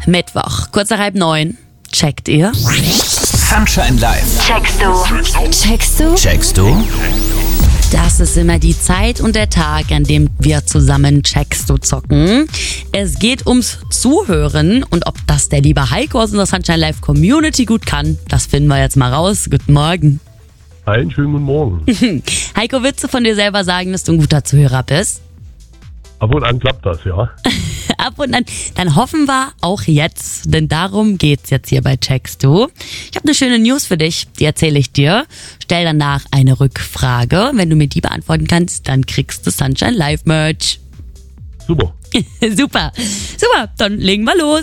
Mittwoch, kurz nach 8:30. Checkt ihr? Sunshine Live. Checkst du? Checkst du? Checkst du? Das ist immer die Zeit und der Tag, an dem wir zusammen Checkst du zocken. Es geht ums Zuhören und ob das der liebe Heiko aus unserer Sunshine Live Community gut kann, das finden wir jetzt mal raus. Guten Morgen. Einen schönen guten Morgen. Heiko, willst du von dir selber sagen, dass du ein guter Zuhörer bist? Ab und an klappt das, ja. Ab und an, dann hoffen wir auch jetzt, denn darum geht's jetzt hier bei Checkst du. Ich habe eine schöne News für dich, die erzähle ich dir. Stell danach eine Rückfrage. Wenn du mir die beantworten kannst, dann kriegst du Sunshine Live Merch. Super. Super, dann legen wir los.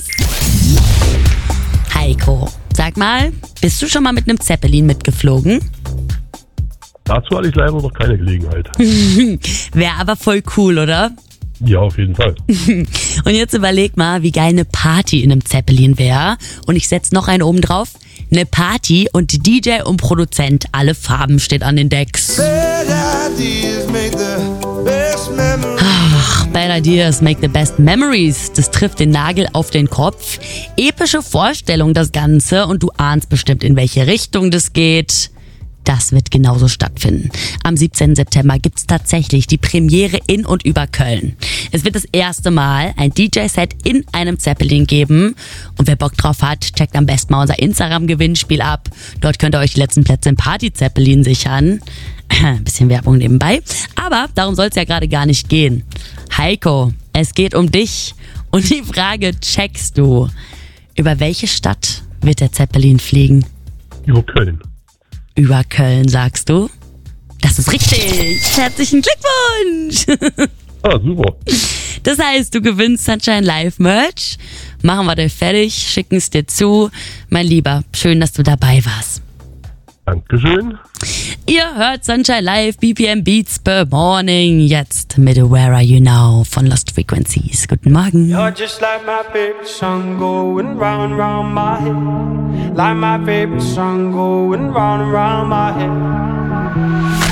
Heiko, sag mal, bist du schon mal mit einem Zeppelin mitgeflogen? Dazu hatte ich leider noch keine Gelegenheit. Wäre aber voll cool, oder? Ja, auf jeden Fall. Und jetzt überleg mal, wie geil eine Party in einem Zeppelin wäre. Und ich setz noch eine oben drauf. Eine Party und DJ und Produzent, alle Farben steht an den Decks. Bad Ideas make the best memories. Das trifft den Nagel auf den Kopf. Epische Vorstellung das Ganze und du ahnst bestimmt, in welche Richtung das geht. Das wird genauso stattfinden. Am 17. September gibt's tatsächlich die Premiere in und über Köln. Es wird das erste Mal ein DJ-Set in einem Zeppelin geben. Und wer Bock drauf hat, checkt am besten mal unser Instagram-Gewinnspiel ab. Dort könnt ihr euch die letzten Plätze im Party-Zeppelin sichern. Ein bisschen Werbung nebenbei. Aber darum soll es ja gerade gar nicht gehen. Heiko, es geht um dich. Und die Frage checkst du. Über welche Stadt wird der Zeppelin fliegen? Über Köln. Über Köln, sagst du? Das ist richtig. Herzlichen Glückwunsch. Ah, super. Das heißt, du gewinnst Sunshine Live Merch. Machen wir dir fertig, schicken es dir zu. Mein Lieber, schön, dass du dabei warst. Dankeschön. Ihr hört Sunshine Live, BPM Beats per Morning. Jetzt mit Where Are You Now von Lost Frequencies. Guten Morgen. You're just like my favorite song going round and round my head. Like my favorite song going round and round my head.